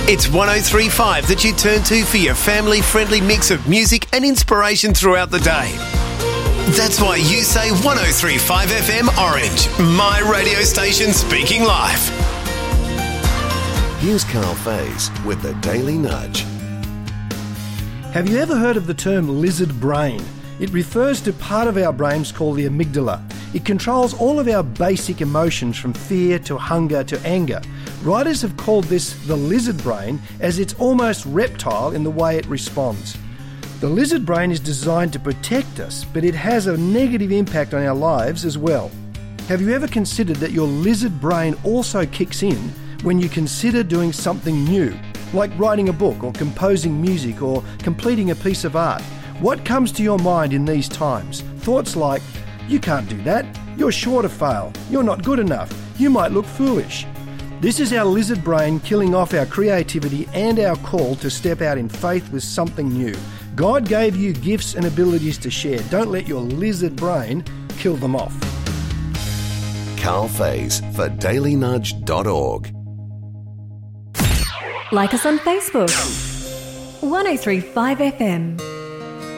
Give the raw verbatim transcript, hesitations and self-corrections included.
It's one oh three point five that you turn to for your family-friendly mix of music and inspiration throughout the day. That's why you say one oh three point five F M Orange, my radio station speaking live. Here's Carl Faze with the Daily Nudge. Have you ever heard of the term lizard brain? It refers to part of our brains called the amygdala. It controls all of our basic emotions from fear to hunger to anger. Writers have called this the lizard brain as it's almost reptile in the way it responds. The lizard brain is designed to protect us, but it has a negative impact on our lives as well. Have you ever considered that your lizard brain also kicks in when you consider doing something new, like writing a book or composing music or completing a piece of art? What comes to your mind in these times? Thoughts like, you can't do that, you're sure to fail, you're not good enough, you might look foolish. This is our lizard brain killing off our creativity and our call to step out in faith with something new. God gave you gifts and abilities to share. Don't let your lizard brain kill them off. Carl Faze for daily nudge dot org. Like us on Facebook. one oh three point five F M.